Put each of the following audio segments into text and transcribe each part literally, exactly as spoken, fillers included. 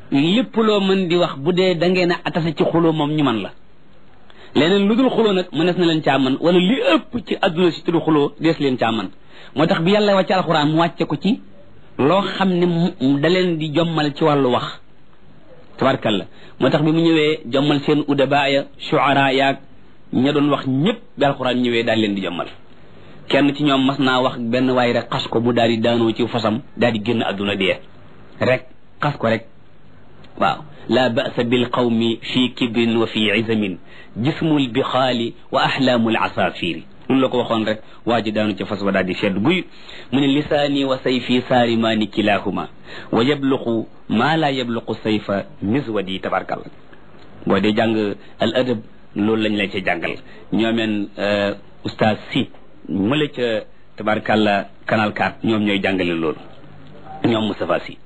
lépp loo mën di wax bu dee da ngeen a atase ci xuloo moom ñu man la leneen lu dul xuloo nag mënees na leen caa man wala li ëpp ci adduna si tudd xuloo dees leen caa man moo tax bi yàlla wàcce alxuraan mu wàcce ko ci loo xam ne da leen di jommal ci wàllu wax tabarkalla moo tax bi mu ñëwee jommal seen udaba ya shuara yaag ña doon wax ñëpp bi alxuraan ñëwee daal leen di jommal kenn ci ñoom mas naa wax benn waay rek xas ko mu daal di daanoo ci fasam daal di génn adduna dee rek xas ko rek waaw la ba'sa bil qawmi fi kibrin wa fi izamin jismul bixaali wa ahlaamul asafiri loolu la ko waxoon rek waa ji daanu ci fas wa daal di sedd guy mu ne lisaani wa sayfi saarimaani kilahuma wa yabluqu maa la yabluqu sayfa miswadi tabarkalla boo dee jàng al adab loolu lañ lay ca jàngal ñoomeen oustaz si mëla ca tabarkalla canal quatre ñoom ñooy jàngale loolu ñoom Moustapha si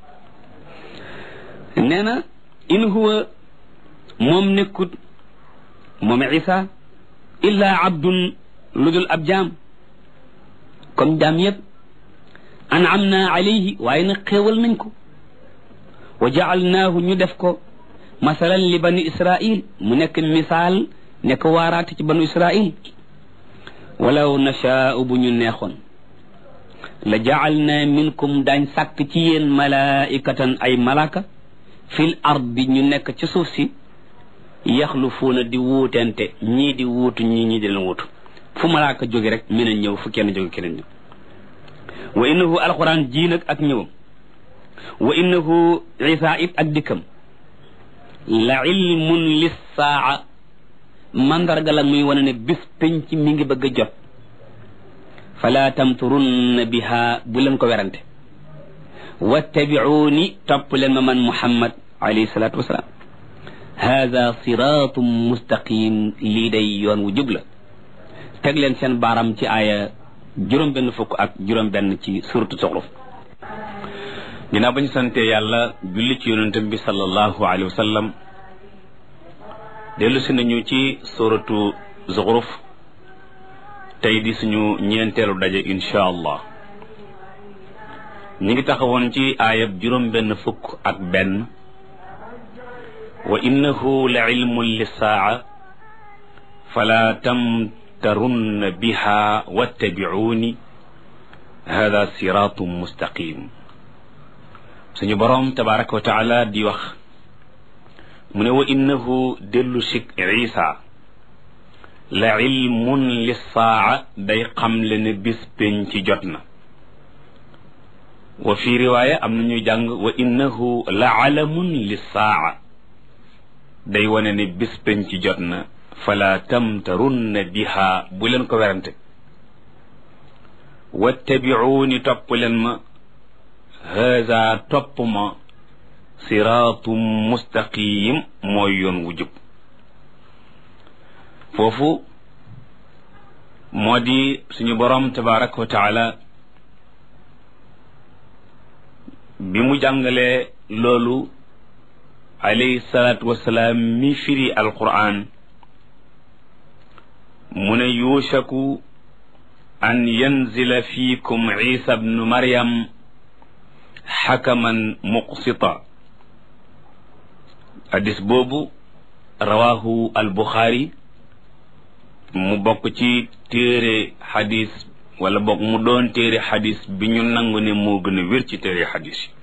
nee na in huwa moom nekkut moom isa illa abdun lu dul ab jaam comme jaam yëpp an'amna alayhi waaye nag xéewal nañ ko wa ja'alnaahu ñu def ko masalan li bani israil mu nekk misaal nekk waaraate ci banu israil walaw nashaa'u bu ñu neexoon la ja'alna minkum daañ sàkk ci yéen malaikatan ay malaka fil ardi ñu nekk ci suuf si yaxlufuuna di wuutente ñii di wuutu ñii ñii di leen wuutu fu malaaka jóge rek mën a ñëw fu kenn jóge keneen ñëw wa innahu alquran ji nag ak ñëwam wa innahu isa it ak dikkam la ilmun lissaa mandarga la muy wane ne bis penc mi ngi bëgg a jot fala tamturunna biha bu leen ko werante wattabi'uuni topp leen ma man muhammad alayhi salaatu wasalaam hada siratum mustaqim lii day yoon wu jub la teg leen seen baaram ci aaya juróom benn fukk ak juróom benn ci suratu Zuxruf ginnaaw ba ñu sante yàlla julli ci yonentam bi sallallahu alayhi wa sallam dellu si nañu ci suratu Zuxruf tey di suñu ñeenteelu daje insha allah ñu ngi taxawoon ci aayab juróom benn fukk ak benn wa innahu la ilmun lissaa fala tamtarunna biha wattabi'uni hada siratum mustaqim suñu boroom tabaraka wa taala di wax mu ne wa innahu dellu sik isa la ilmun lissaa day xamle ne bis peñ ci jot na wa fi riwaaya am na ñuy jàng wa innahu la alamun lissaa day wane ne bis peñ ci jot na fala tamtarunna biha bu leen ko werante wattabi'uuni topp leen ma haza topp ma siraatum mustaqim mooy yoon wu jub foofu moo di suñu boroom tabaraka wa taala bi mu jàngalee loolu alayhi salaatu wasalaam mi firi alquran mu ne yuushaku an yanzila fiikum isa bnu maryam xakaman muqsita hadis boobu rawahu albuxaari mu bokk ci téere xadis wala bokk mu doon téere xadis bi ñu nangu ne moo gën a wér ci téere xadis yi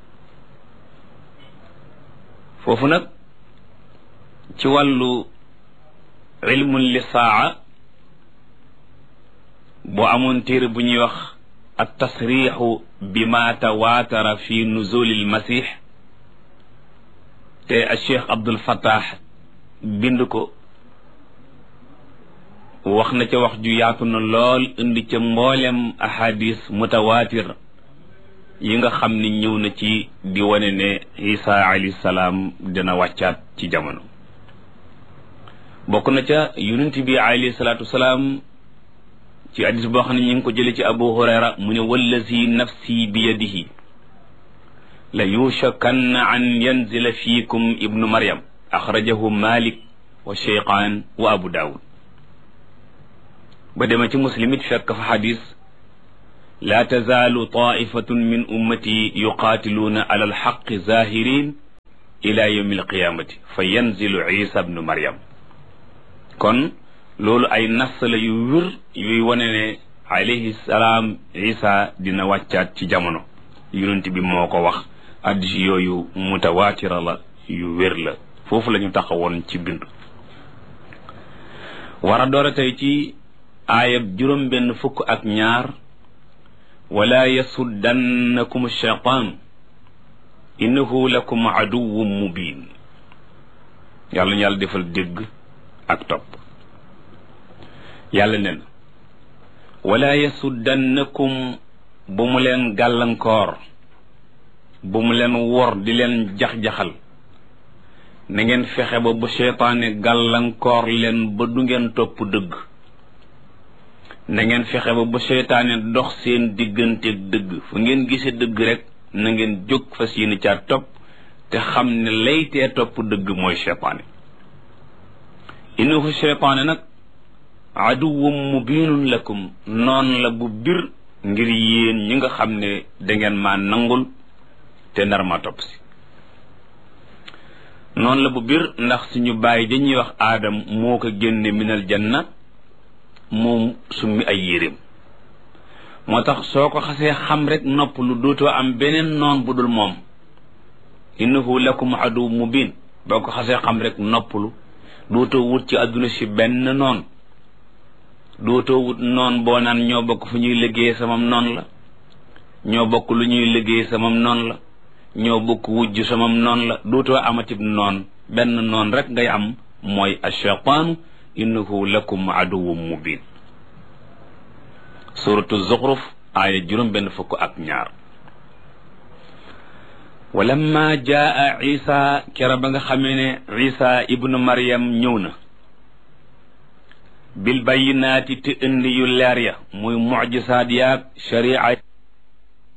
foofu nag ci wàllu ilmun lisaa boo amoon téere bu ñuy wax at tasrixu bi ma tawaatara fi nuzulil masih te a cheikh Abdul Fattah bind ko wax na ca wax ju yaatu na lool indi ca mboolem ahadis mutawaatir yi nga xam ni ñëw na ci di wane ne isa alayhi salaam dina wàccaat ci jamono bokk na ca yonent bi alayhi salaatu wasalaam ci hadis boo xam ne ñu ngi ko jële ci Abu Hurayra mu ne wallazi nafsi bi yadihi la yushakanna an yanzila fiikum ibnu maryam axrajahu malik wa cheykhaan wa abu daawud ba dema ci muslim it fekk fa xadis laa tazaalu taifatun min ummati yuqaatiluuna ala alxaqi zahirin ila yawmi alqiyamati fa yanzilu isa ibnu maryam kon loolu ay nas la yu wér yuy wane ne alayhi salaam isa dina wàccaat ci jamono yonent bi moo ko wax addis yooyu mutawaatira la yu wér la foofu la ñu taxawoon ci bind war a doora tey ci aayab juróom benn fukk ak ñaar wala yasuddannakum shaytaan innahu lakum aduwwun mubin yàlla ñu yàlla defal dégg ak topp yàlla nen wala yasuddannakum bu mu leen gàllankoor bu mu leen wor di leen jax-jaxal na ngeen fexe ba bu seytaane gàllankoor leen ba du ngeen topp dëgg na ngeen fexe ba bu seytaane dox seen digganteeg dëgg fu ngeen gisee dëgg rek na ngeen jóg fas yéene caa topp te xam ne laytee topp dëgg mooy seytaane innahu seytaane nag aduwwum mubinun lakum noon la bu bir ngir yéen ñi nga xam ne dangeen maa nangul te nar ma topp si noonu la bu bir ndax suñu bàyyi dañuy wax aadam moo ko génne minal janna moom summi ay yéreem moo tax soo ko xasee xam rek nopp lu dootoo am beneen noon bu dul moom innahu lakum adu mubin boo ko xasee xam rek noppalu dootoo wut ci àdduna si benn noon dootoo wut noon boo naan ñoo bokk fu ñuy liggéey samam noon la ñoo bokk lu ñuy liggéey samam noon la ñoo bokk wujj samam noon la dootoo amatib noon benn noon rek ngay am mooy ash-shaytaanu innahu lakum aduwwun mubin suratu zuxruf aaya juróom benn fukk ak ñaar walamma jaa isa kera ba nga xamee ne isa ibnu maryam ñëw na bil bayyinaati te indi yu leer ya muy mucjisaat yaag sharia